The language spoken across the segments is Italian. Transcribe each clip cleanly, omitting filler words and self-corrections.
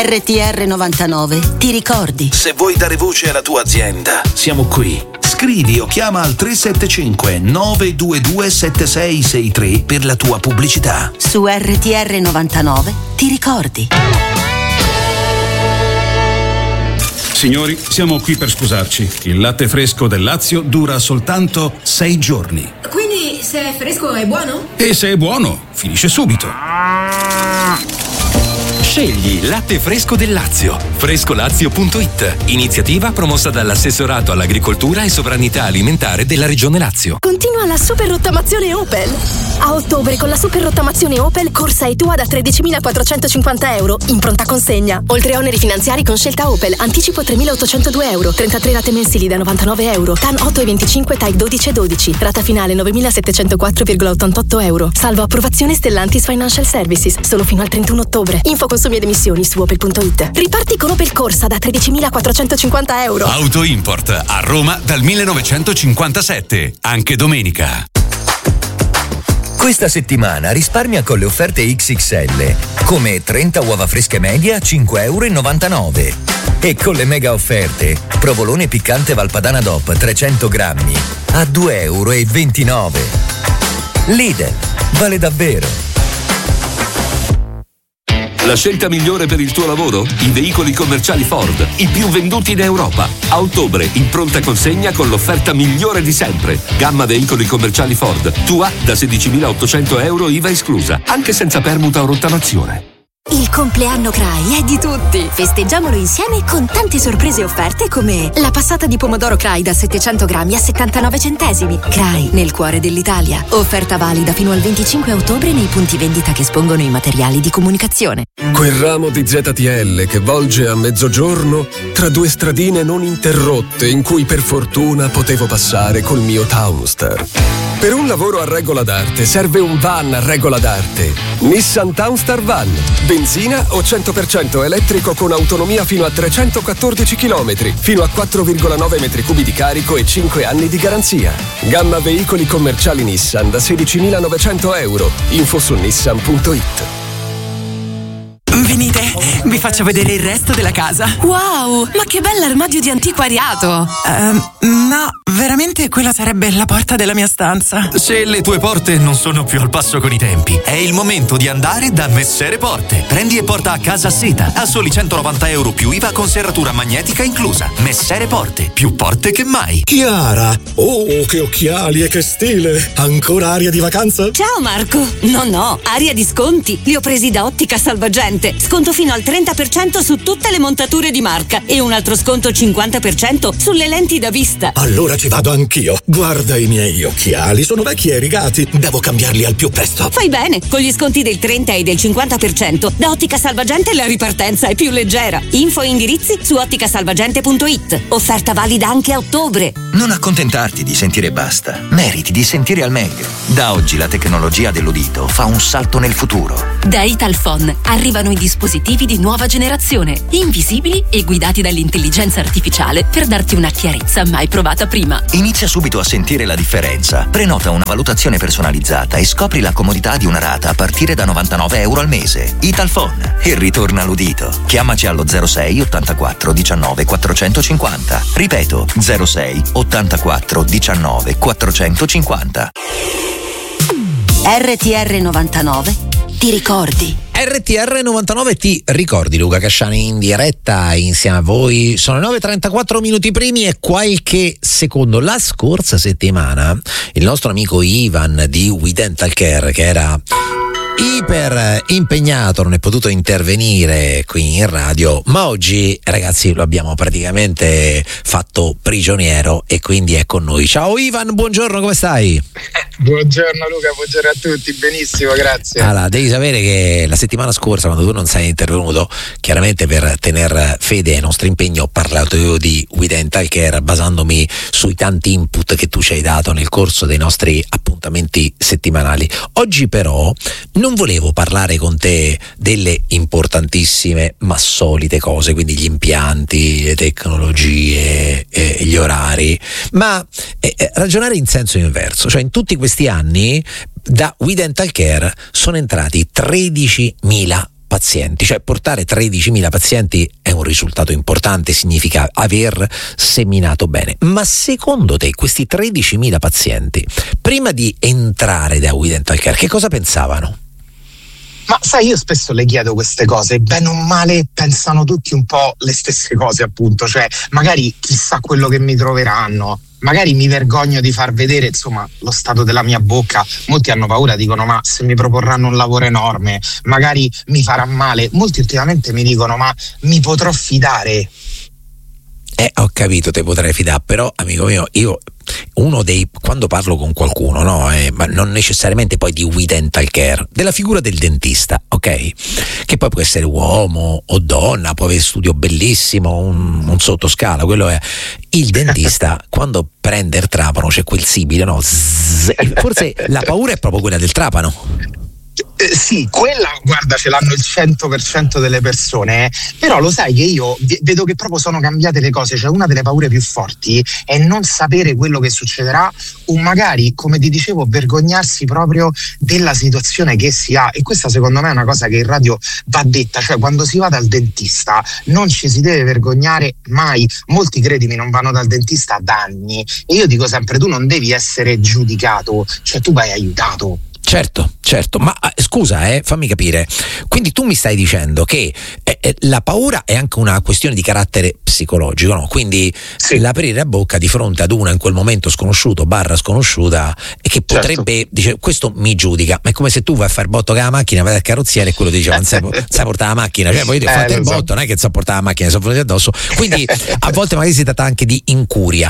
RTR 99, ti ricordi? Se vuoi dare voce alla tua azienda, siamo qui. Scrivi o chiama al 375 922 7663 per la tua pubblicità. Su RTR 99, ti ricordi? Signori, siamo qui per scusarci. Il latte fresco del Lazio dura soltanto 6 giorni. Quindi, se è fresco è buono? E se è buono, finisce subito. Scegli il latte fresco del Lazio. Frescolazio.it. Iniziativa promossa dall'Assessorato all'Agricoltura e Sovranità Alimentare della Regione Lazio. Continua la super rottamazione Opel. A ottobre con la super rottamazione Opel, corsa e tua da 13.450 euro in pronta consegna. Oltre a oneri finanziari con scelta Opel, anticipo 3.802 euro, 33 rate mensili da 99 euro, TAN 8,25, TAG 12,12, rata finale 9.704,88 euro. Salvo approvazione Stellantis Financial Services, solo fino al 31 ottobre. Info consumi ed emissioni su opel.it. Riparti con Opel Corsa da 13.450 euro. Auto Import a Roma dal 1957, anche domenica. Questa settimana risparmia con le offerte XXL, come 30 uova fresche media a 5,99 euro. E con le mega offerte, provolone piccante Valpadana DOP 300 grammi a 2,29 euro. Lidl, vale davvero. La scelta migliore per il tuo lavoro? I veicoli commerciali Ford, i più venduti in Europa. A ottobre, in pronta consegna con l'offerta migliore di sempre. Gamma veicoli commerciali Ford, tua da 16.800 euro IVA esclusa, anche senza permuta o rottamazione. Il compleanno CRAI è di tutti. Festeggiamolo insieme con tante sorprese e offerte come la passata di pomodoro CRAI da 700 grammi a 79 centesimi. CRAI, nel cuore dell'Italia. Offerta valida fino al 25 ottobre nei punti vendita che espongono i materiali di comunicazione. Quel ramo di ZTL che volge a mezzogiorno tra due stradine non interrotte in cui per fortuna potevo passare col mio Townstar. Per un lavoro a regola d'arte serve un van a regola d'arte. Nissan Townstar Van. Benzina o 100% elettrico con autonomia fino a 314 km, fino a 4,9 metri cubi di carico e 5 anni di garanzia. Gamma veicoli commerciali Nissan da 16.900 euro. Info su nissan.it. Venite, vi faccio vedere il resto della casa. Wow, ma che bell'armadio di antiquariato. No, veramente quella sarebbe la porta della mia stanza. Se le tue porte non sono più al passo con i tempi, è il momento di andare da Messere Porte. Prendi e porta a casa seta a soli 190 euro più IVA con serratura magnetica inclusa. Messere Porte, più porte che mai. Chiara, oh che occhiali e che stile. Ancora aria di vacanza? Ciao Marco. No, aria di sconti. Li ho presi da Ottica Salvagente. Sconto fino al 30% su tutte le montature di marca e un altro sconto 50% sulle lenti da vista. Allora ci vado anch'io. Guarda i miei occhiali, sono vecchi e rigati. Devo cambiarli al più presto. Fai bene, con gli sconti del 30 e del 50% da Ottica Salvagente la ripartenza è più leggera. Info e indirizzi su otticasalvagente.it. Offerta valida anche a ottobre. Non accontentarti di sentire basta. Meriti di sentire al meglio. Da oggi la tecnologia dell'udito fa un salto nel futuro. Da Italphone arrivano i dispositivi di nuova generazione, invisibili e guidati dall'intelligenza artificiale per darti una chiarezza mai provata prima. Inizia subito a sentire la differenza. Prenota una valutazione personalizzata e scopri la comodità di una rata a partire da 99 euro al mese. Italphone. E ritorna all'udito. Chiamaci allo 06 84 19 450. Ripeto, 06 84 19 450. RTR 99, ti ricordi? RTR 99 ti ricordi, Luca Casciani in diretta insieme a voi. Sono 9:34 minuti primi e qualche secondo. La scorsa settimana il nostro amico Ivan di We Dental Care, che era iper impegnato, non è potuto intervenire qui in radio, ma oggi ragazzi lo abbiamo praticamente fatto prigioniero e quindi è con noi. Ciao Ivan, buongiorno, come stai? Buongiorno Luca, buongiorno a tutti, benissimo, grazie. Allora, devi sapere che la settimana scorsa, quando tu non sei intervenuto, chiaramente per tener fede ai nostri impegni, ho parlato io di We Dental Care basandomi sui tanti input che tu ci hai dato nel corso dei nostri appuntamenti settimanali. Oggi però non volevo parlare con te delle importantissime ma solite cose, quindi gli impianti, le tecnologie, gli orari, ma ragionare in senso inverso, cioè in tutti questi anni da We Dental Care sono entrati 13.000 pazienti, cioè portare 13.000 pazienti è un risultato importante, significa aver seminato bene. Ma secondo te questi 13.000 pazienti, prima di entrare da We Dental Care, che cosa pensavano? Ma sai, io spesso le chiedo queste cose, bene o male pensano tutti un po' le stesse cose, appunto, cioè magari chissà quello che mi troveranno, magari mi vergogno di far vedere, insomma, lo stato della mia bocca. Molti hanno paura, dicono ma se mi proporranno un lavoro enorme, magari mi farà male. Molti ultimamente mi dicono ma mi potrò fidare? Ho capito, te potrai fidare, però amico mio, io quando parlo con qualcuno, no, ma non necessariamente poi di We Dental Care, della figura del dentista, ok? Che poi può essere uomo o donna, può avere studio bellissimo, un sottoscala, quello è. Il dentista quando prende il trapano c'è quel sibilo, no? Forse la paura è proprio quella del trapano. Sì, quella, guarda, ce l'hanno il 100% delle persone, però lo sai che io vedo che proprio sono cambiate le cose, cioè una delle paure più forti è non sapere quello che succederà o magari, come ti dicevo, vergognarsi proprio della situazione che si ha, e questa secondo me è una cosa che in radio va detta, cioè quando si va dal dentista non ci si deve vergognare mai. Molti, credimi, non vanno dal dentista da anni e io dico sempre, tu non devi essere giudicato, cioè tu vai aiutato. Certo, ma scusa, fammi capire. Quindi tu mi stai dicendo che la paura è anche una questione di carattere psicologico, no? Quindi l'aprire la bocca di fronte ad una in quel momento sconosciuto / sconosciuta e che potrebbe, dice, questo mi giudica, ma è come se tu vai a fare botto con la macchina, vai dal carrozziere e quello ti dice non sai portare la macchina, cioè poi fate il botto, non è che sa portare la macchina, sono venuti addosso. Quindi a volte magari si tratta anche di incuria.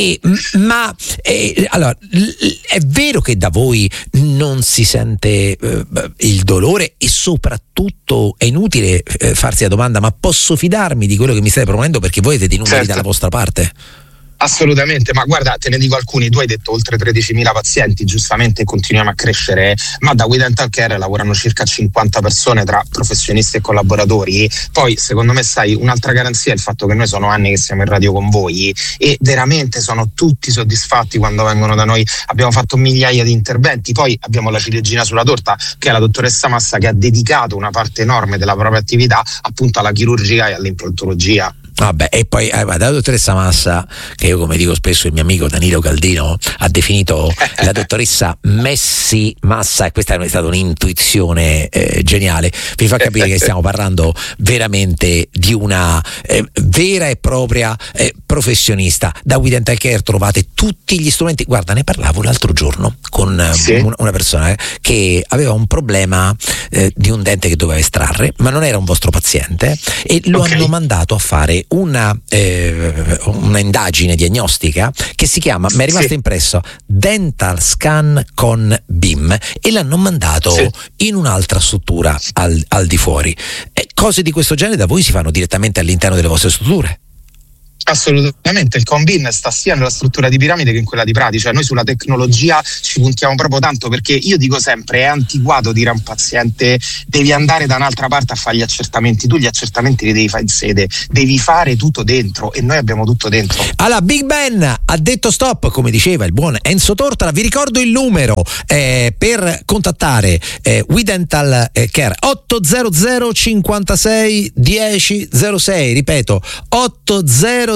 Allora, è vero che da voi non si sente il dolore e soprattutto è inutile farsi la domanda, ma posso fidarmi di quello che mi state proponendo perché voi avete i numeri dalla vostra parte? Assolutamente, ma guarda, te ne dico alcuni. Tu hai detto oltre 13.000 pazienti, giustamente continuiamo a crescere, ma da We Dental Care lavorano circa 50 persone tra professionisti e collaboratori. Poi secondo me, sai, un'altra garanzia è il fatto che noi sono anni che siamo in radio con voi e veramente sono tutti soddisfatti quando vengono da noi. Abbiamo fatto migliaia di interventi, poi abbiamo la ciliegina sulla torta che è la dottoressa Massa, che ha dedicato una parte enorme della propria attività appunto alla chirurgia e all'implantologia. Vabbè, e poi la dottoressa Massa, che io come dico spesso il mio amico Danilo Caldino ha definito la dottoressa Messi Massa, e questa è stata un'intuizione geniale, vi fa capire che stiamo parlando veramente di una vera e propria professionista. Da We Dental Care trovate tutti gli strumenti. Guarda, ne parlavo l'altro giorno con una persona che aveva un problema di un dente che doveva estrarre, ma non era un vostro paziente, e lo hanno mandato a fare una indagine diagnostica che si chiama, mi è rimasto impresso, Dental Scan con BIM, e l'hanno mandato in un'altra struttura al di fuori. Cose di questo genere da voi si fanno direttamente all'interno delle vostre strutture? Assolutamente, il Combin sta sia nella struttura di piramide che in quella di Prati, cioè noi sulla tecnologia ci puntiamo proprio tanto, perché io dico sempre, è antiquato dire a un paziente devi andare da un'altra parte a fare gli accertamenti. Tu gli accertamenti li devi fare in sede, devi fare tutto dentro, e noi abbiamo tutto dentro. Allora, Big Ben ha detto stop, come diceva il buon Enzo Tortora. Vi ricordo il numero per contattare We Dental Care: 800 56 10 06, ripeto 800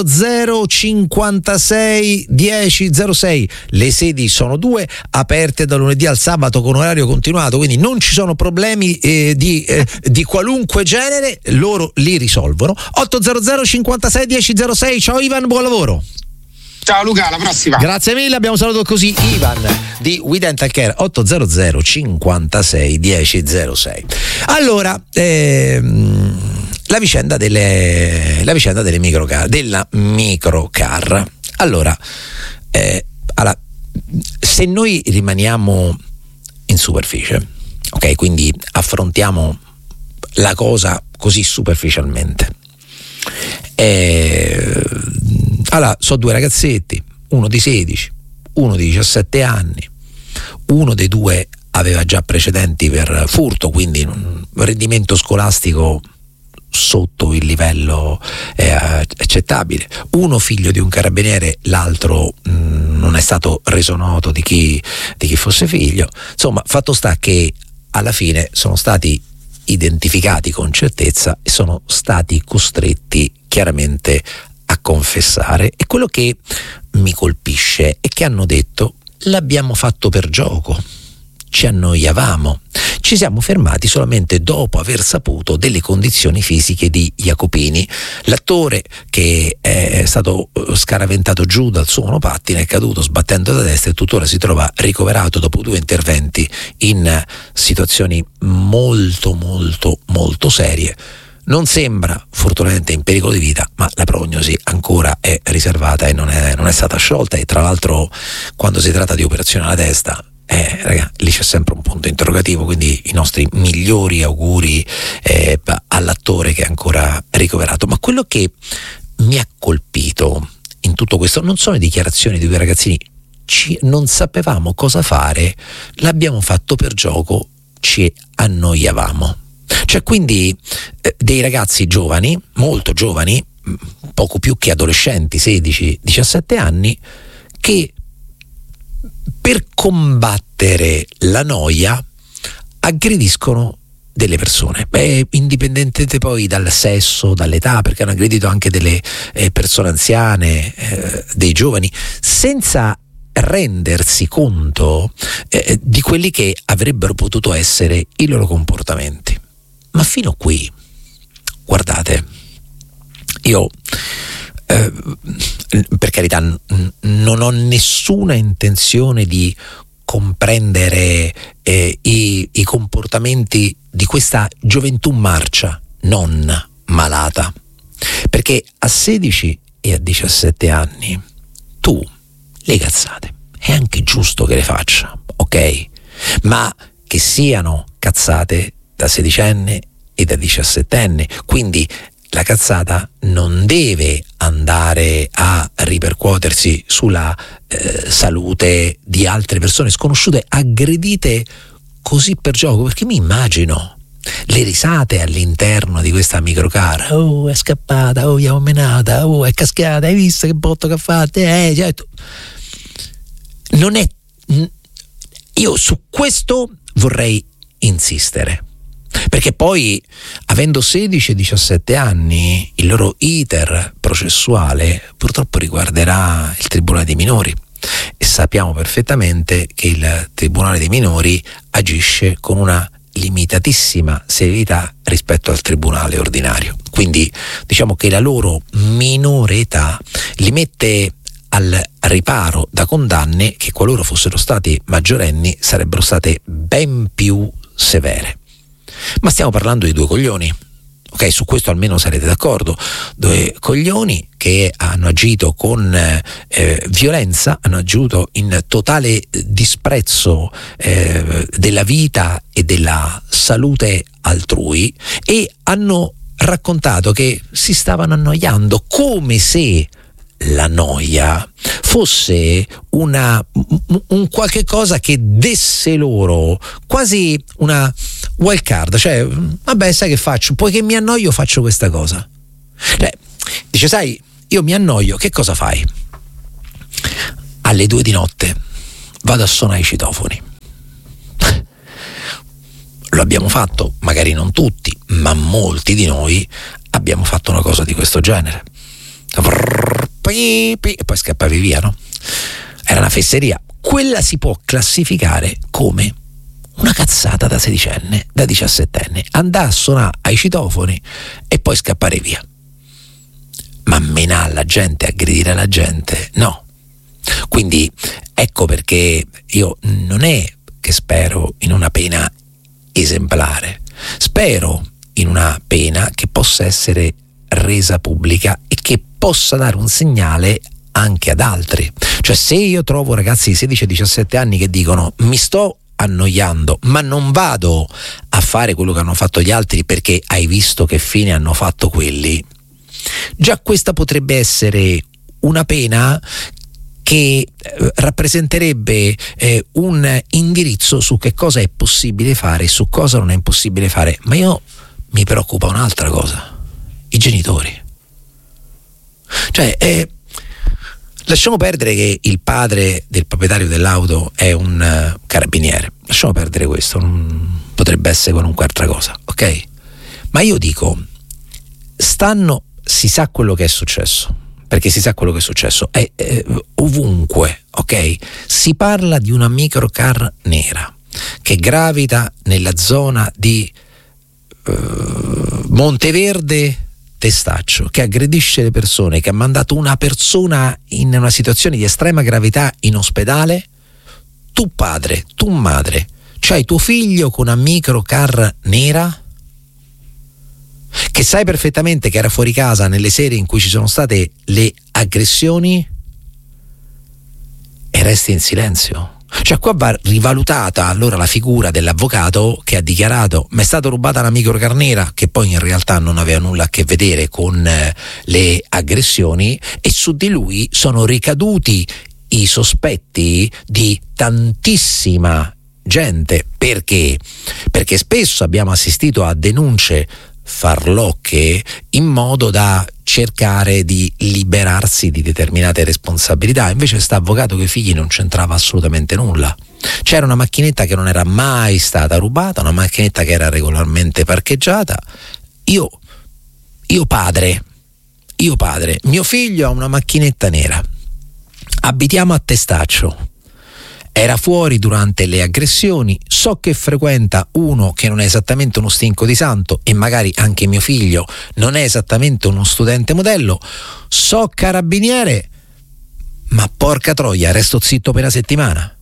56 10 06. Le sedi sono 2, aperte da lunedì al sabato con orario continuato, quindi non ci sono problemi di qualunque genere, loro li risolvono. 800 56 10 06. Ciao Ivan, buon lavoro. Ciao Luca, alla prossima. Grazie mille, abbiamo salutato così Ivan di We Dental Care. 800 56 10 06. Allora, la vicenda delle microcar, della microcar. Allora, se noi rimaniamo in superficie, ok, quindi affrontiamo la cosa così superficialmente. Allora, so due ragazzetti, uno di 16, uno di 17 anni, uno dei due aveva già precedenti per furto, quindi un rendimento scolastico sotto il livello accettabile, uno figlio di un carabiniere, l'altro non è stato reso noto di chi fosse figlio. Insomma, fatto sta che alla fine sono stati identificati con certezza e sono stati costretti chiaramente a confessare. E quello che mi colpisce è che hanno detto: l'abbiamo fatto per gioco, ci annoiavamo, ci siamo fermati solamente dopo aver saputo delle condizioni fisiche di Jacopini. L'attore che è stato scaraventato giù dal suo monopattine, è caduto sbattendo da destra e tuttora si trova ricoverato dopo 2 interventi in situazioni molto molto molto serie. Non sembra fortunatamente in pericolo di vita, ma la prognosi ancora è riservata e non è stata sciolta. E tra l'altro, quando si tratta di operazione alla testa, lì c'è sempre un punto interrogativo, quindi i nostri migliori auguri all'attore che è ancora ricoverato. Ma quello che mi ha colpito in tutto questo non sono le dichiarazioni di 2 ragazzini: non sapevamo cosa fare, l'abbiamo fatto per gioco, ci annoiavamo. Cioè, quindi dei ragazzi giovani, molto giovani, poco più che adolescenti, 16-17 anni, che per combattere la noia aggrediscono delle persone, indipendentemente poi dal sesso, dall'età, perché hanno aggredito anche delle persone anziane, dei giovani, senza rendersi conto di quelli che avrebbero potuto essere i loro comportamenti. Ma fino qui, guardate, io per carità non ho nessuna intenzione di comprendere i comportamenti di questa gioventù marcia non malata, perché a 16 e a 17 anni tu le cazzate è anche giusto che le faccia, ok? Ma che siano cazzate da 16enne e da 17enne, quindi la cazzata non deve andare a ripercuotersi sulla salute di altre persone sconosciute aggredite così per gioco, perché mi immagino le risate all'interno di questa microcar: oh, è scappata, oh, abbiamo menata, oh, è cascata, hai visto che botto che ha fatto? Certo. Non è. Io su questo vorrei insistere, perché poi, avendo 16 e 17 anni, il loro iter processuale purtroppo riguarderà il Tribunale dei minori, e sappiamo perfettamente che il Tribunale dei minori agisce con una limitatissima severità rispetto al tribunale ordinario. Quindi diciamo che la loro minore età li mette al riparo da condanne che, qualora fossero stati maggiorenni, sarebbero state ben più severe. Ma stiamo parlando di 2 coglioni, ok? Su questo almeno sarete d'accordo. 2 coglioni che hanno agito con violenza, hanno agito in totale disprezzo della vita e della salute altrui, e hanno raccontato che si stavano annoiando, come se la noia fosse un qualche cosa che desse loro quasi una wild card, cioè vabbè, sai che faccio, poiché mi annoio faccio questa cosa. Dice: sai, io mi annoio, che cosa fai? Alle 2 di notte vado a suonare i citofoni. Lo abbiamo fatto, magari non tutti, ma molti di noi abbiamo fatto una cosa di questo genere. E poi scappavi via, no? Era una fesseria. Quella si può classificare come una cazzata da 16enne, da 17enne. Andare a suonare ai citofoni e poi scappare via. Ma menare la gente, aggredire la gente, no. Quindi ecco perché io non è che spero in una pena esemplare, spero in una pena che possa essere resa pubblica e che possa dare un segnale anche ad altri. Cioè, se io trovo ragazzi di 16 e 17 anni che dicono: mi sto annoiando, ma non vado a fare quello che hanno fatto gli altri perché hai visto che fine hanno fatto quelli, già questa potrebbe essere una pena che rappresenterebbe un indirizzo su che cosa è possibile fare e su cosa non è possibile fare. Ma io mi preoccupa un'altra cosa: i genitori. Cioè, Lasciamo perdere che il padre del proprietario dell'auto è un carabiniere, lasciamo perdere questo, potrebbe essere qualunque altra cosa, ok? Ma io dico, si sa quello che è successo, perché si sa quello che è successo, è ovunque, ok? Si parla di una microcar nera che gravita nella zona di Monteverde Testaccio, che aggredisce le persone, che ha mandato una persona in una situazione di estrema gravità in ospedale. Tu padre, tu madre, c'hai tuo figlio con una microcar nera che sai perfettamente che era fuori casa nelle sere in cui ci sono state le aggressioni e resti in silenzio. Cioè qua va rivalutata allora la figura dell'avvocato che ha dichiarato: mi è stata rubata una microcar nera, che poi in realtà non aveva nulla a che vedere con le aggressioni, e su di lui sono ricaduti i sospetti di tantissima gente. Perché? Perché spesso abbiamo assistito a denunce farlocche in modo da cercare di liberarsi di determinate responsabilità. Invece sta avvocato che i figli non c'entrava assolutamente nulla. C'era una macchinetta che non era mai stata rubata, una macchinetta che era regolarmente parcheggiata. Io padre, mio figlio ha una macchinetta nera, abitiamo a Testaccio, era fuori durante le aggressioni, so che frequenta uno che non è esattamente uno stinco di santo, e magari anche mio figlio non è esattamente uno studente modello, so carabiniere, ma porca troia, resto zitto per una settimana.